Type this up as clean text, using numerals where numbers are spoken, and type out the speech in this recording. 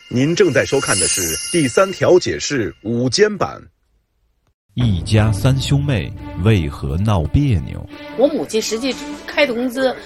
您正在收看的是第3条解释午间版。 一家3兄妹为何闹别扭？ 我母亲实际开的工资